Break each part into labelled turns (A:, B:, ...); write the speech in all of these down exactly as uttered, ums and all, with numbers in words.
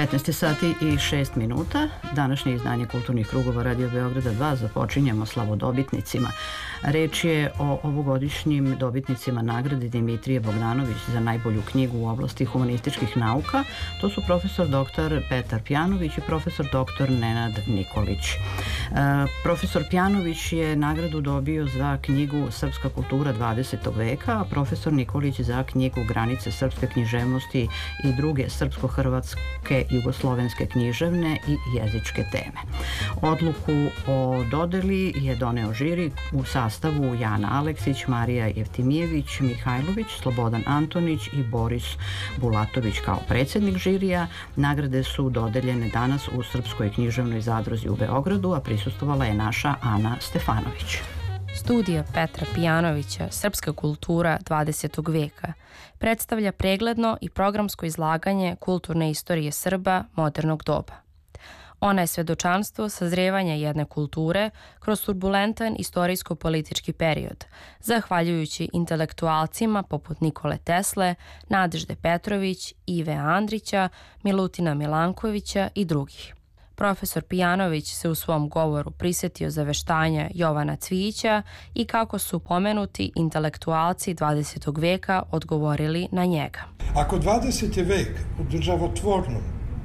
A: petnaest sati i šest minuta. Današnje izdanje Kulturnih krugova Radio Beograda dva započinjemo slavodobitnicima. Reč je o ovogodišnjim dobitnicima nagrade Dimitrije Bogdanović za najbolju knjigu u oblasti humanističkih nauka. To su profesor doktor Petar Pjanović i profesor doktor Nenad Nikolić. E, profesor Pjanović je nagradu dobio za knjigu Srpska kultura dvadesetog veka, a profesor Nikolić za knjigu Granice srpske književnosti i druge srpsko-hrvatske, jugoslovenske književne i jezičke teme. Odluku o dodeli je doneo žiri u sastavu Jana Aleksić, Marija Jeftimijević, Mihajlović, Slobodan Antonić i Boris Bulatović kao predsjednik žirija. Nagrade su dodeljene danas u Srpskoj književnoj zadruzi u Beogradu, a prisustvovala je naša Ana Stefanović.
B: Studija Petra Pjanovića Srpska kultura dvadesetog veka predstavlja pregledno i programsko izlaganje kulturne istorije Srba modernog doba. Ona je svedočanstvo sazrevanja jedne kulture kroz turbulentan istorijsko-politički period, zahvaljujući intelektualcima poput Nikole Tesle, Nadežde Petrović, Ive Andrića, Milutina Milankovića i drugih. Profesor Pjanović se u svom govoru prisjetio zaveštanja Jovana Cvijića i kako su pomenuti intelektualci dvadesetog veka odgovorili na njega.
C: Ako dvadeseti vek u državotvornom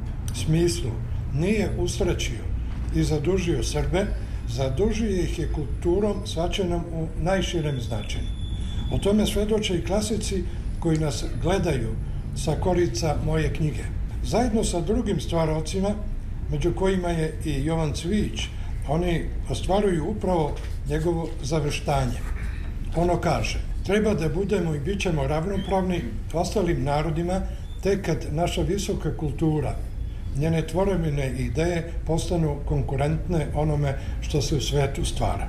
C: smislu nije usrećio i zadužio Srbe, zadužio ih je kulturom shvaćenom u najširem značenju. O tome svedoče i klasici koji nas gledaju sa korica moje knjige. Zajedno sa drugim stvarocima, među kojima je i Jovan Cvijić, oni ostvaruju upravo njegovo zaveštanje. Ono kaže: treba da budemo i bit ćemo ravnopravni ostalim narodima tek kad naša visoka kultura, njene tvorevine i ideje postanu konkurentne onome što se u svetu stvara.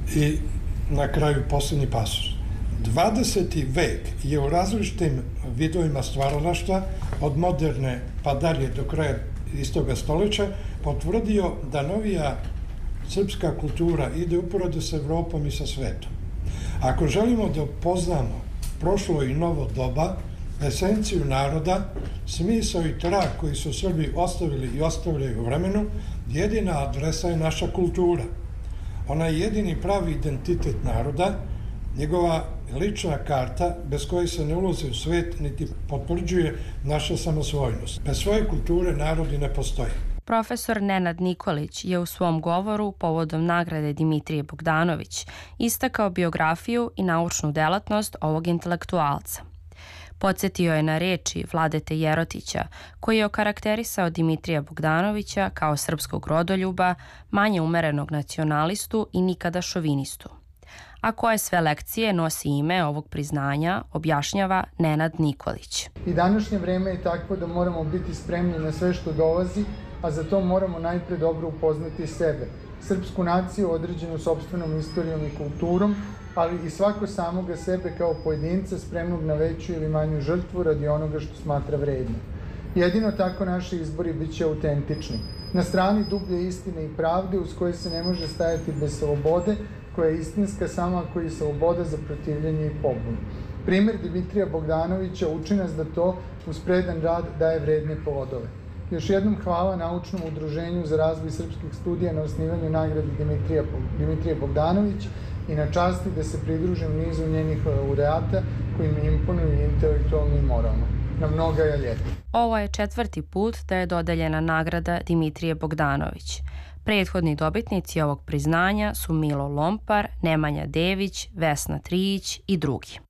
C: I na kraju posljednji pasus. dvadeseti vek je u različitim vidovima stvaralaštva, od moderne pa dalje do kraja istoga stoljeća, potvrdio da novija srpska kultura ide uporedo sa Evropom i sa svetom. Ako želimo da poznamo prošlo i novo doba, esenciju naroda, smisao i trag koji su Srbi ostavili i ostavljaju u vremenu, jedina adresa je naša kultura. Ona je jedini pravi identitet naroda, njegova lična karta bez koje se ne ulazi u svet niti potvrđuje naša samosvojnost. Bez svoje kulture narodi ne postoje.
B: Profesor Nenad Nikolić je u svom govoru povodom nagrade Dimitrije Bogdanović istakao biografiju i naučnu delatnost ovog intelektualca. Podsjetio je na reči Vladete Jerotića, koji je okarakterisao Dimitrija Bogdanovića kao srpskog rodoljuba, manje umerenog nacionalistu i nikada šovinistu. A koje sve lekcije nosi ime ovog priznanja, objašnjava Nenad Nikolić.
D: I današnje vreme je takvo da moramo biti spremni na sve što dolazi, a za to moramo najpre dobro upoznati sebe, srpsku naciju određenu sopstvenom istorijom i kulturom, ali i svako samoga sebe kao pojedinca spremnog na veću ili manju žrtvu radi onoga što smatra vrednim. Jedino tako naši izbori bit će autentični. Na strani dublje istine i pravde uz koje se ne može stajati bez slobode, koja je istinska samo ako je sloboda za protivljenje i pobunu. Primer Dimitrija Bogdanovića uči nas da to uz predan rad daje vredne plodove. Još jednom hvala Naučnom udruženju za razvoj srpskih studija na osnivanju nagrade Dimitrija, Dimitrije Bogdanović i na časti da se pridružim nizu njenih laureata koji mi imponuju intelektualno i moralno. Na mnoga je ljeta.
B: Ovo je četvrti put da je dodeljena nagrada Dimitrije Bogdanović. Prethodni dobitnici ovog priznanja su Milo Lompar, Nemanja Dević, Vesna Trijić i drugi.